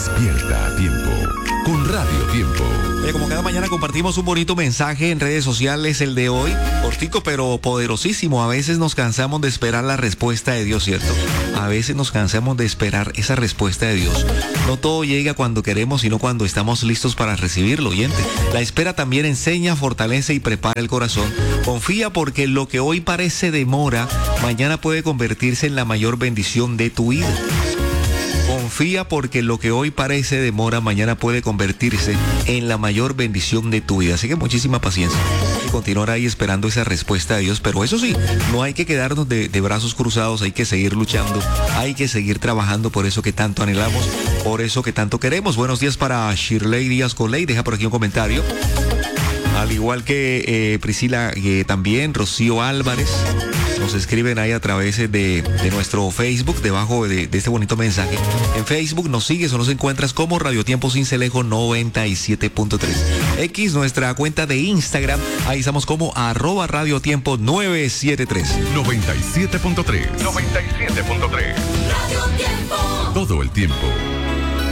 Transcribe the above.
Despierta a tiempo con Radio Tiempo. Como cada mañana compartimos un bonito mensaje en redes sociales, el de hoy, cortico pero poderosísimo. A veces nos cansamos de esperar la respuesta de Dios, ¿cierto? A veces nos cansamos de esperar esa respuesta de Dios. No todo llega cuando queremos, sino cuando estamos listos para recibirlo, oyente. La espera también enseña, fortalece y prepara el corazón. Confía porque lo que hoy parece demora, mañana puede convertirse en la mayor bendición de tu vida. Confía porque lo que hoy parece demora, mañana puede convertirse en la mayor bendición de tu vida. Así que muchísima paciencia y continuar ahí esperando esa respuesta de Dios. Pero eso sí, no hay que quedarnos de brazos cruzados, hay que seguir luchando, hay que seguir trabajando por eso que tanto anhelamos, por eso que tanto queremos. Buenos días para Shirley Díaz Coley, deja por aquí un comentario. Al igual que Priscila, también Rocío Álvarez. Nos escriben ahí a través de nuestro Facebook, debajo de este bonito mensaje. En Facebook nos sigues o nos encuentras como Radio Tiempo Sincelejo 97.3. X, nuestra cuenta de Instagram, ahí estamos como @Radio Tiempo 973. 97.3. 97.3. Radio Tiempo. Todo el tiempo.